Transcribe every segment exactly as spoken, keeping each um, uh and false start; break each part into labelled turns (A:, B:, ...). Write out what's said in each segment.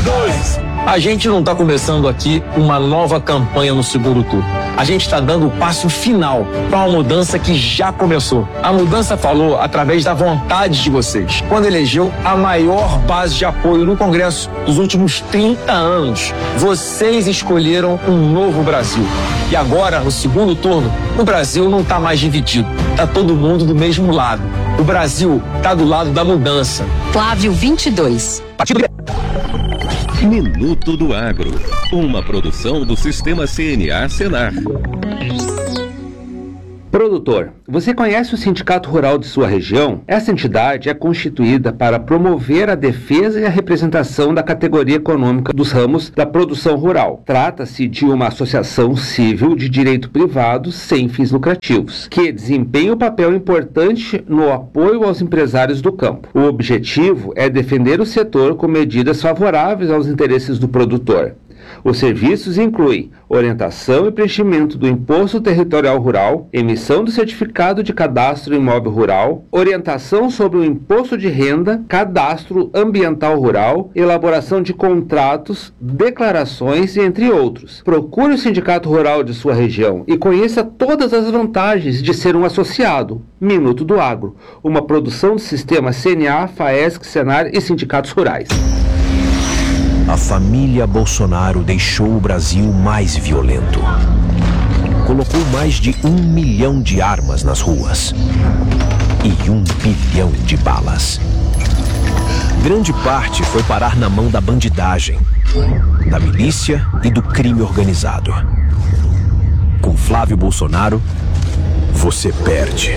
A: dois. A gente não está começando aqui uma nova campanha no segundo turno. A gente está dando o passo final para uma mudança que já começou. A mudança falou através da vontade de vocês, quando elegeu a maior base de apoio no Congresso dos últimos trinta anos. Vocês escolheram um novo Brasil. E agora, no segundo turno, o Brasil não está mais dividido. Está todo mundo do mesmo lado. O Brasil está do lado da mudança.
B: Flávio vinte e dois.
A: Partido
C: Minuto do Agro, uma produção do Sistema C N A Senar.
D: Produtor, você conhece o Sindicato Rural de sua região? Essa entidade é constituída para promover a defesa e a representação da categoria econômica dos ramos da produção rural. Trata-se de uma associação civil de direito privado sem fins lucrativos, que desempenha um papel importante no apoio aos empresários do campo. O objetivo é defender o setor com medidas favoráveis aos interesses do produtor. Os serviços incluem orientação e preenchimento do Imposto Territorial Rural, emissão do Certificado de Cadastro Imóvel Rural, orientação sobre o Imposto de Renda, Cadastro Ambiental Rural, elaboração de contratos, declarações e entre outros. Procure o Sindicato Rural de sua região e conheça todas as vantagens de ser um associado. Minuto do Agro, uma produção do Sistema C N A, FAESC, Senar e Sindicatos Rurais.
E: A família Bolsonaro deixou o Brasil mais violento. Colocou mais de um milhão de armas nas ruas e um bilhão de balas. Grande parte foi parar na mão da bandidagem, da milícia e do crime organizado. Com Flávio Bolsonaro, você perde.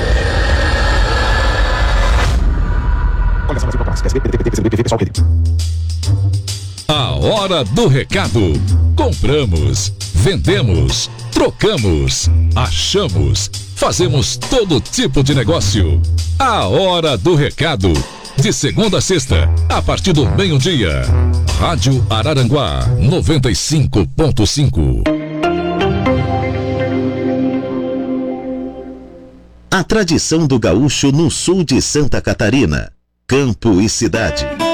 C: A hora do recado. Compramos, vendemos, trocamos, achamos, fazemos todo tipo de negócio. A hora do recado. De segunda a sexta, a partir do meio-dia. Rádio Araranguá, noventa e cinco ponto cinco.
F: A tradição do gaúcho no sul de Santa Catarina. Campo e cidade.